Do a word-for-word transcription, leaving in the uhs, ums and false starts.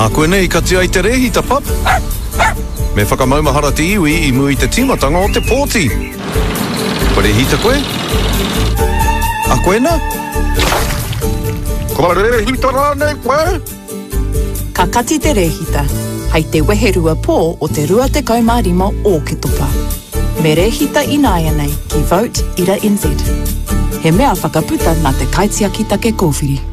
Ā, koe nei, ka tia i te rehita, pap. Me whakamaumahara te iwi i mui te timatanga o te pōti. Ko rehita koe? A koe na? Ko rehita rānei koe? Ka kati te rehita, hei te weherua pō o te rua te kaumārima o ke tupa. Me rehita inaia nei ki Vote Ira N Z. He mea whakaputa nā te kaitia ki take kōwhiri.